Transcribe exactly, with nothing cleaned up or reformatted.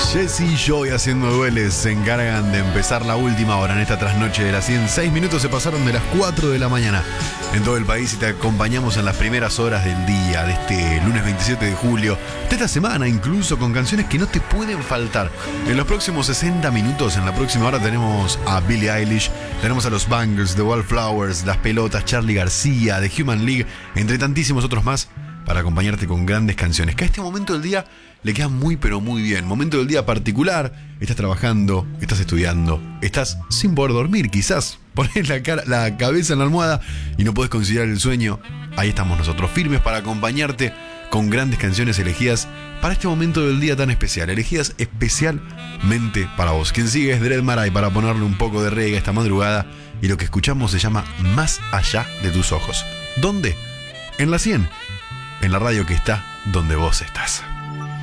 Jesse y Joy haciendo dueles se encargan de empezar la última hora en esta trasnoche de las cien. Seis minutos se pasaron de las cuatro de la mañana en todo el país y te acompañamos en las primeras horas del día de este lunes veintisiete de julio, de esta semana incluso, con canciones que no te pueden faltar. En los próximos sesenta minutos, en la próxima hora, tenemos a Billie Eilish, tenemos a los Bangles, The Wallflowers, Las Pelotas, Charly García, The Human League, entre tantísimos otros más, para acompañarte con grandes canciones que a este momento del día le quedan muy pero muy bien. Momento del día particular, estás trabajando, estás estudiando, estás sin poder dormir, quizás pones la, cara, la cabeza en la almohada y no podés conciliar el sueño. Ahí estamos nosotros, firmes para acompañarte con grandes canciones elegidas para este momento del día tan especial, elegidas especialmente para vos. Quien sigue es Dread Marai, para ponerle un poco de reggae esta madrugada, y lo que escuchamos se llama Más allá de tus ojos. ¿Dónde? En la cien. En la radio que está donde vos estás.